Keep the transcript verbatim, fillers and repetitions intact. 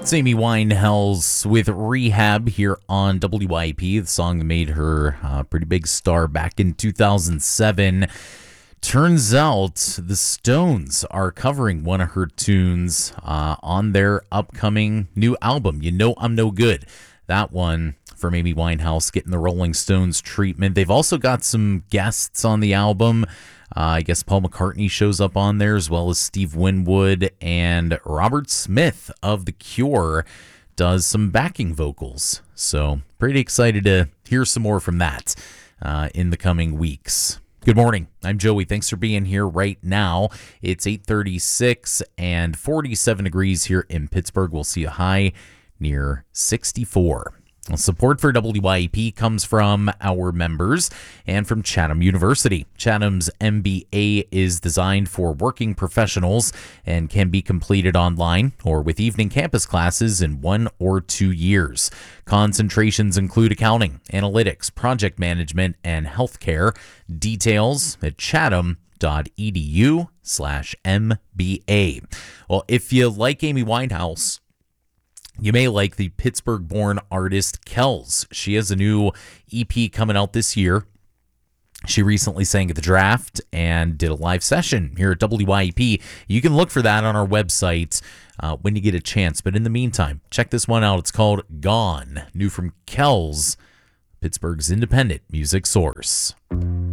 It's Amy Winehouse with Rehab here on W I P, the song that made her a pretty big star back in two thousand seven. Turns out the Stones are covering one of her tunes uh, on their upcoming new album, You Know I'm No Good. That one from Amy Winehouse getting the Rolling Stones treatment. They've also got some guests on the album. Uh, I guess Paul McCartney shows up on there, as well as Steve Winwood, and Robert Smith of The Cure does some backing vocals. So pretty excited to hear some more from that uh, in the coming weeks. Good morning. I'm Joey. Thanks for being here right now. It's eight thirty-six and forty-seven degrees here in Pittsburgh. We'll see a high near sixty-four. Well, support for W I P comes from our members and from Chatham University. Chatham's M B A is designed for working professionals and can be completed online or with evening campus classes in one or two years. Concentrations include accounting, analytics, project management, and healthcare. Details at chatham.edu slash MBA. Well, if you like Amy Winehouse, you may like the Pittsburgh-born artist Kells. She has a new E P coming out this year. She recently sang at the Draft and did a live session here at W I P. You can look for that on our website uh, when you get a chance. But in the meantime, check this one out. It's called Gone, new from Kells, Pittsburgh's independent music source.